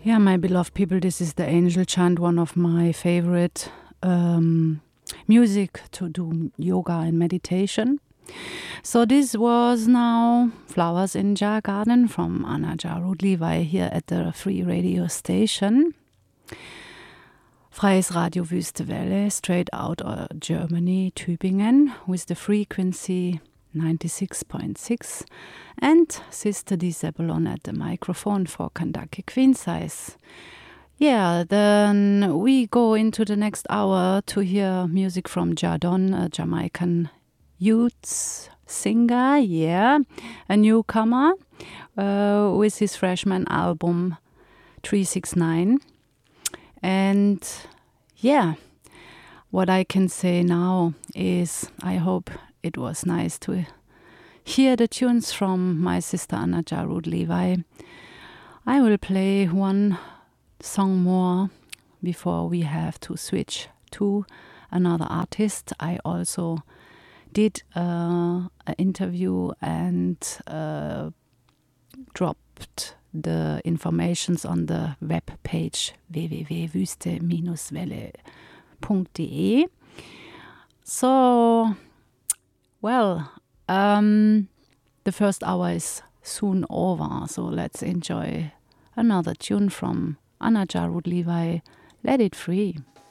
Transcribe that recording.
Yeah, my beloved people, this is the Angel Chant, one of my favorite music to do yoga and meditation. So this was now Flowers in Jar Garden from Anna Jarud Levi here at the Free Radio Station. Freies Radio Wüste Welle, straight out of Germany, Tübingen, with the frequency 96.6, and Sister D. Zebulon at the microphone for Kandake Queen Size. Yeah, then we go into the next hour to hear music from Jadon, a Jamaican youth singer, a newcomer, with his freshman album 369. And yeah, what I can say now is I hope it was nice to hear the tunes from my sister Anna Jarud Levi. I will play one song more before we have to switch to another artist. I also did an interview and dropped the informations on the web page www.wüste-welle.de. So, well, the first hour is soon over, so let's enjoy another tune from Anna Jarud Levi, Let It Free.